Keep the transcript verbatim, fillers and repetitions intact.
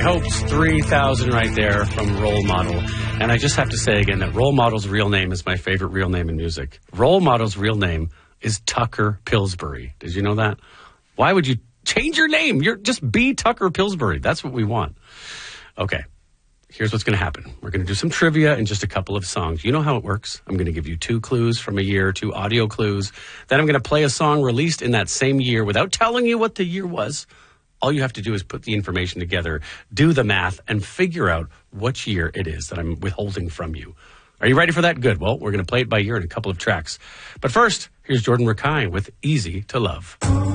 hoped three thousand right there from Role Model. And I just have to say again that Role Model's real name is my favorite real name in music. Role Model's real name is Tucker Pillsbury. Did you know that? Why would you change your name? You're just be Tucker Pillsbury. That's what we want. Okay. Here's what's going to happen. We're going to do some trivia and just a couple of songs. You know how it works. I'm going to give you two clues from a year, two audio clues. Then I'm going to play a song released in that same year without telling you what the year was. All you have to do is put the information together, do the math, and figure out which year it is that I'm withholding from you. Are you ready for that? Good. Well, we're going to play it by ear in a couple of tracks. But first, here's Jordan Rakei with Easy to Love.